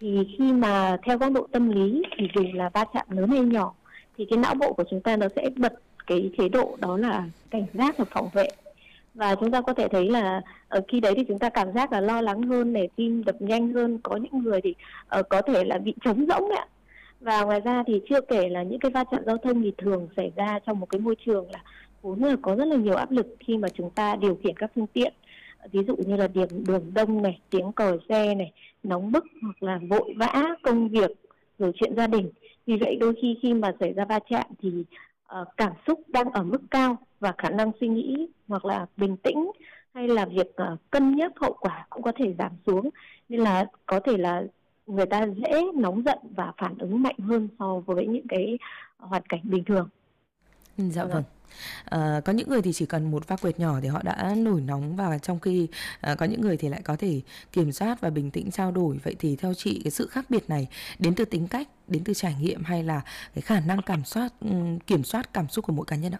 Thì khi mà theo góc độ tâm lý thì dù là va chạm lớn hay nhỏ thì cái não bộ của chúng ta nó sẽ bật cái chế độ đó là cảnh giác và phòng vệ. Và chúng ta có thể thấy là ở khi đấy thì chúng ta cảm giác là lo lắng hơn này, tim đập nhanh hơn, có những người thì có thể là bị trống rỗng ạ. Và ngoài ra thì chưa kể là những cái va chạm giao thông thì thường xảy ra trong một cái môi trường là vốn là có rất là nhiều áp lực khi mà chúng ta điều khiển các phương tiện. Ví dụ như là đường đông này, tiếng còi xe này, nóng bức hoặc là vội vã công việc rồi chuyện gia đình. Vì vậy đôi khi khi mà xảy ra va chạm thì cảm xúc đang ở mức cao và khả năng suy nghĩ hoặc là bình tĩnh hay là việc cân nhắc hậu quả cũng có thể giảm xuống, nên là có thể là người ta dễ nóng giận và phản ứng mạnh hơn so với những cái hoàn cảnh bình thường. Dạ Vâng ạ. vâng. Có những người thì chỉ cần một va quẹt nhỏ thì họ đã nổi nóng, và trong khi có những người thì lại có thể kiểm soát và bình tĩnh trao đổi. Vậy thì theo chị, cái sự khác biệt này đến từ tính cách, đến từ trải nghiệm, hay là cái khả năng kiểm soát cảm xúc của mỗi cá nhân ạ?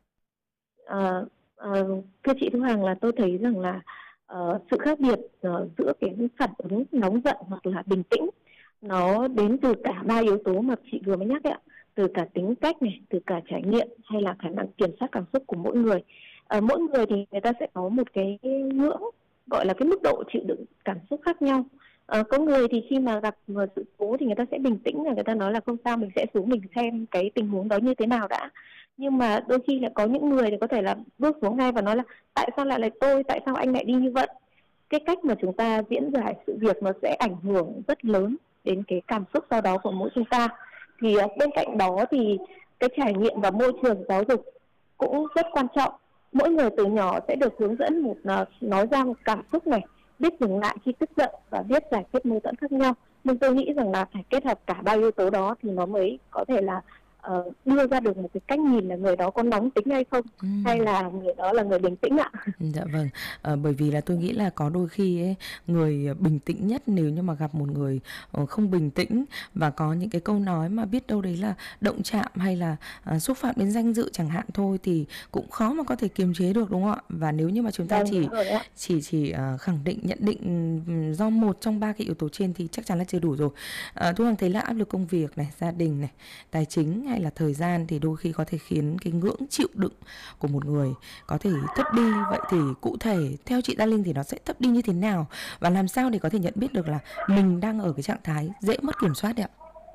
Ờ, thưa chị Thu Hằng, là tôi thấy rằng là sự khác biệt giữa cái phản ứng nóng giận hoặc là bình tĩnh nó đến từ cả ba yếu tố mà chị vừa mới nhắc ấy ạ, từ cả tính cách này, từ cả trải nghiệm hay là khả năng kiểm soát cảm xúc của mỗi người. Mỗi người thì người ta sẽ có một cái ngưỡng, gọi là cái mức độ chịu đựng cảm xúc khác nhau. Có người thì khi mà gặp một sự cố thì người ta sẽ bình tĩnh và người ta nói là không sao, mình sẽ xuống mình xem cái tình huống đó như thế nào đã. Nhưng mà đôi khi là có những người thì có thể là bước xuống ngay và nói là tại sao lại là tôi, tại sao anh lại đi như vậy. Cái cách mà chúng ta diễn giải sự việc nó sẽ ảnh hưởng rất lớn đến cái cảm xúc sau đó của mỗi chúng ta. Thì bên cạnh đó thì cái trải nghiệm và môi trường giáo dục cũng rất quan trọng. Mỗi người từ nhỏ sẽ được hướng dẫn nói ra một cảm xúc này, biết dừng lại khi tức giận và biết giải quyết mâu thuẫn khác nhau. Nhưng tôi nghĩ rằng là phải kết hợp cả ba yếu tố đó thì nó mới có thể là đưa ra được một cái cách nhìn là người đó có nóng tính hay không, hay là người đó là người bình tĩnh ạ. Dạ vâng. Bởi vì là tôi nghĩ là có đôi khi ấy, người bình tĩnh nhất nếu như mà gặp một người không bình tĩnh, và có những cái câu nói mà biết đâu đấy là động chạm hay là xúc phạm đến danh dự chẳng hạn thôi, thì cũng khó mà có thể kiềm chế được, đúng không ạ? Và nếu như mà chúng ta Vâng, đúng rồi ạ. chỉ khẳng định, nhận định do một trong ba cái yếu tố trên thì chắc chắn là chưa đủ rồi. Thu Hằng thấy là áp lực công việc này, gia đình này, tài chính hay là thời gian thì đôi khi có thể khiến cái ngưỡng chịu đựng của một người có thể thấp đi. Vậy thì cụ thể theo chị Đa Linh thì nó sẽ thấp đi như thế nào, và làm sao để có thể nhận biết được là mình đang ở cái trạng thái dễ mất kiểm soát đấy ạ?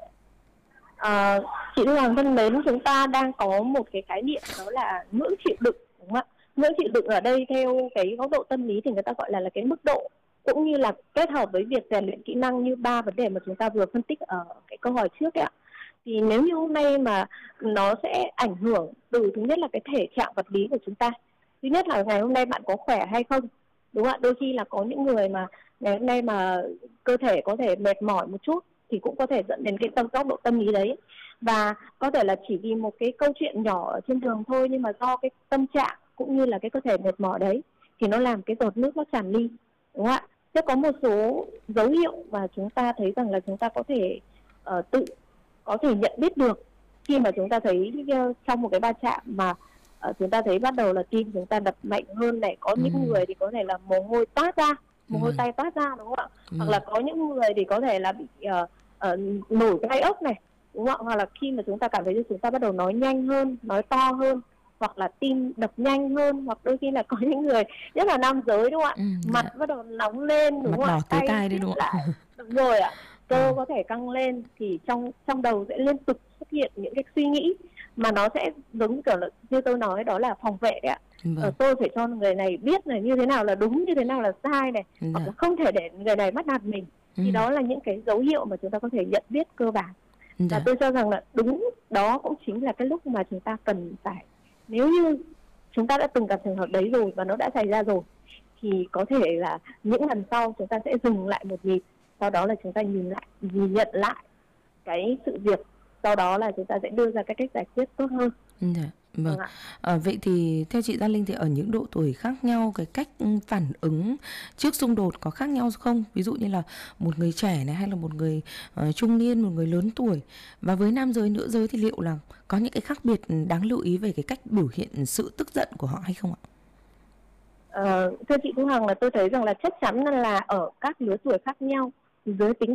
Ờ, chị Thu Hằng thân mến, chúng ta đang có một cái khái niệm đó là ngưỡng chịu đựng, đúng không ạ? Ngưỡng chịu đựng ở đây theo cái góc độ tâm lý thì người ta gọi là cái mức độ, cũng như là kết hợp với việc rèn luyện kỹ năng như ba vấn đề mà chúng ta vừa phân tích ở cái câu hỏi trước ấy ạ. Thì nếu như hôm nay mà nó sẽ ảnh hưởng từ thứ nhất là cái thể trạng vật lý của chúng ta. Thứ nhất là ngày hôm nay bạn có khỏe hay không, đúng không ạ? Đôi khi là có những người mà ngày hôm nay mà cơ thể có thể mệt mỏi một chút thì cũng có thể dẫn đến cái góc độ tâm lý đấy. Và có thể là chỉ vì một cái câu chuyện nhỏ ở trên đường thôi, nhưng mà do cái tâm trạng cũng như là cái cơ thể mệt mỏi đấy thì nó làm cái giọt nước nó tràn ly, đúng không ạ? Sẽ có một số dấu hiệu mà chúng ta thấy rằng là chúng ta có thể tự có thể nhận biết được khi mà chúng ta thấy trong một cái va chạm mà chúng ta thấy bắt đầu là tim chúng ta đập mạnh hơn này, có những người thì có thể là mồ hôi toát ra, mồ hôi Vâng. tay toát ra, đúng không ạ? Hoặc Vâng. là có những người thì có thể là bị nổi gai ốc này, đúng không ạ? Hoặc là khi mà chúng ta cảm thấy như chúng ta bắt đầu nói nhanh hơn, nói to hơn, hoặc là tim đập nhanh hơn, hoặc đôi khi là có những người, nhất là nam giới, đúng không ạ? Mặt Dạ. bắt đầu nóng lên, đúng Mắt không ạ? đỏ tía Tay tai đấy, siết đúng không ạ? lại, đúng rồi ạ. Cơ Vâng. có thể căng lên thì trong trong đầu sẽ liên tục xuất hiện những cái suy nghĩ mà nó sẽ giống kiểu là như tôi nói, đó là phòng vệ đấy ạ. Vâng. Tôi phải cho người này biết là như thế nào là đúng, như thế nào là sai này, hoặc Dạ. là không thể để người này bắt nạt mình. Thì đó là những cái dấu hiệu mà chúng ta có thể nhận biết cơ bản. Và Dạ. tôi cho rằng là đúng, đó cũng chính là cái lúc mà chúng ta cần phải, nếu như chúng ta đã từng gặp trường hợp đấy rồi và nó đã xảy ra rồi, thì có thể là những lần sau chúng ta sẽ dừng lại một nhịp, sau đó là chúng ta nhìn nhận lại cái sự việc, sau đó là chúng ta sẽ đưa ra cái cách giải quyết tốt hơn. Dạ. Vâng. Vâng ạ. Vậy thì theo chị Gia Linh thì ở những độ tuổi khác nhau, cái cách phản ứng trước xung đột có khác nhau không? Ví dụ như là một người trẻ này, hay là một người trung niên, một người lớn tuổi. Và với nam giới, nữ giới thì liệu là có những cái khác biệt đáng lưu ý về cái cách biểu hiện sự tức giận của họ hay không ạ? Thưa chị Thu Hằng, là tôi thấy rằng là chắc chắn là ở các lứa tuổi khác nhau, giới tính